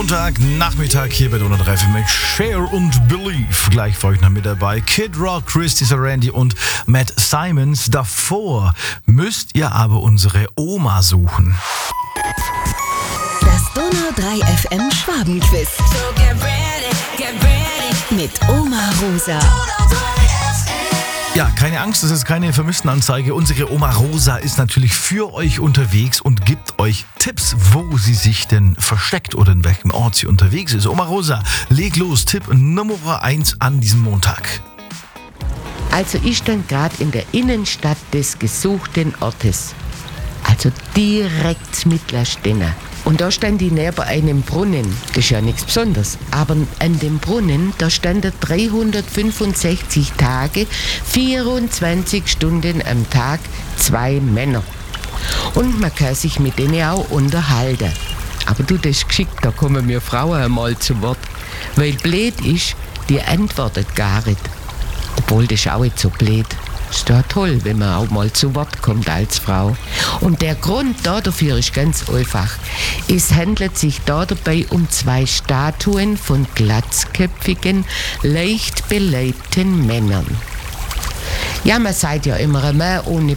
Montagnachmittag hier bei Donau 3 mit Cher und Believe. Gleich für euch noch mit dabei. Kid Rock, Christy Sarandi und Matt Simons. Davor müsst ihr aber unsere Oma suchen. Das Donau 3 FM Schwabenquiz. So get ready. Mit Oma Rosa. Ja, keine Angst, das ist keine Vermisstenanzeige. Unsere Oma Rosa ist natürlich für euch unterwegs und gibt euch Tipps, wo sie sich denn versteckt oder in welchem Ort sie unterwegs ist. Oma Rosa, leg los, Tipp Nummer 1 an diesem Montag. Also ich stand gerade in der Innenstadt des gesuchten Ortes. Also direkt Mittlerstenne. Und da stand ich neben einem Brunnen. Das ist ja nichts Besonderes. Aber an dem Brunnen, da standen 365 Tage, 24 Stunden am Tag 2 Männer. Und man kann sich mit denen auch unterhalten. Aber du, das ist geschickt, da kommen wir Frauen einmal zu Wort. Weil blöd ist, die antwortet gar nicht. Obwohl, das ist auch nicht so blöd. Ist ja toll, wenn man auch mal zu Wort kommt als Frau. Und der Grund dafür ist ganz einfach. Es handelt sich dabei um 2 Statuen von glatzköpfigen, leicht beleibten Männern. Ja, man sagt ja immer, ein Mann ohne